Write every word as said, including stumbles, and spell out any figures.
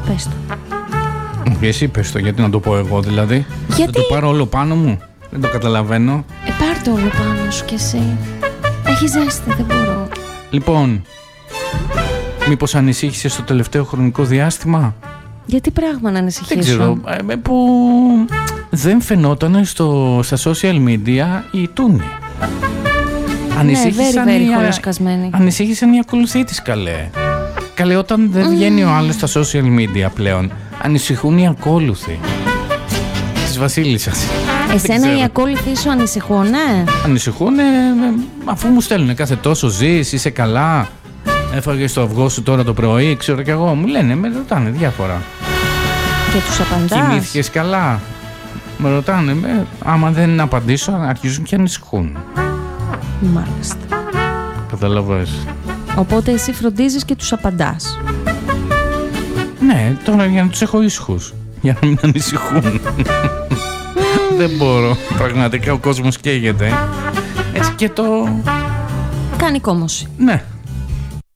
Πες το. Εσύ πες το, γιατί να το πω εγώ δηλαδή. Γιατί? Θα το πάρω όλο πάνω μου. Δεν το καταλαβαίνω. Ε, πάρ' το όλο πάνω σου κι εσύ. Έχει ζέστη, δεν μπορώ. Λοιπόν, μήπως ανησύχησες στο τελευταίο χρονικό διάστημα? Γιατί πράγμα να ανησυχήσω? Δεν ξέρω, ε, που δεν φαινόταν στο, στα social media η Τούνη. Ανησύχησαν, ναι, very, very οι, ανησύχησαν οι ακολουθήτες, καλέ. Καλέ, όταν δεν βγαίνει mm. ο άλλος στα social media πλέον, ανησυχούν οι ακόλουθοι της Βασίλισσας. Εσένα οι ακόλουθοι σου ανησυχούνε? Ανησυχούνε αφού μου στέλνουν κάθε τόσο, ζεις, είσαι καλά, έφαγες το αυγό σου τώρα το πρωί, ξέρω κι εγώ. Μου λένε, με ρωτάνε διάφορα. Και τους απαντάς? Κοιμήθηκες καλά? Με ρωτάνε, με, άμα δεν απαντήσω αρχίζουν και ανησυχούν. Μάλιστα. Καταλαβαίνεις. Οπότε εσύ φροντίζεις και τους απαντάς? Ναι, τώρα για να τους έχω ήσυχους, για να μην ανησυχούν. Δεν μπορώ, πραγματικά ο κόσμος καίγεται. Έτσι και το... Κάνει κόμωση. Ναι.